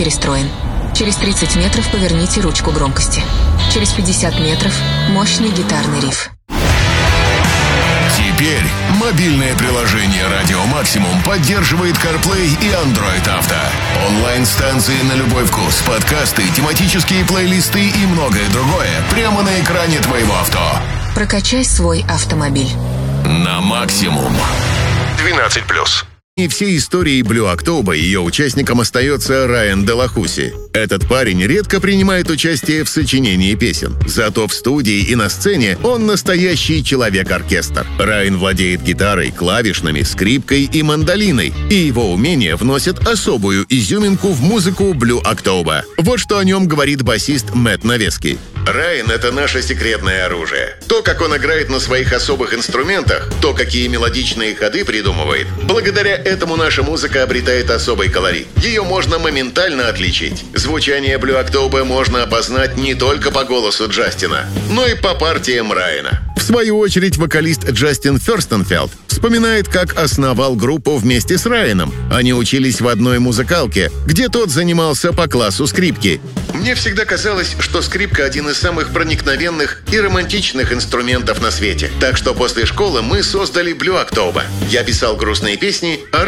перестроен. Через 30 метров поверните ручку громкости. Через 50 метров мощный гитарный риф. Теперь мобильное приложение «Радио Максимум» поддерживает CarPlay и Android Auto. Онлайн-станции на любой вкус, подкасты, тематические плейлисты и многое другое прямо на экране твоего авто. Прокачай свой автомобиль. На максимум. 12+. И всей истории Blue October ее участником остается Райан Делахуси. Этот парень редко принимает участие в сочинении песен. Зато в студии и на сцене он настоящий человек-оркестр. Райан владеет гитарой, клавишными, скрипкой и мандолиной. И его умения вносят особую изюминку в музыку Blue October. Вот что о нем говорит басист Мэтт Навески. Райан — это наше секретное оружие. То, как он играет на своих особых инструментах, то, какие мелодичные ходы придумывает. Благодаря этому наша музыка обретает особый колорит. Ее можно моментально отличить. Звучание Blue October можно опознать не только по голосу Джастина, но и по партиям Райана. В свою очередь, вокалист Джастин Ферстенфелд вспоминает, как основал группу вместе с Райаном. Они учились в одной музыкалке, где тот занимался по классу скрипки. Мне всегда казалось, что скрипка — один из самых проникновенных и романтичных инструментов на свете. Так что после школы мы создали Blue October. Я писал грустные песни, а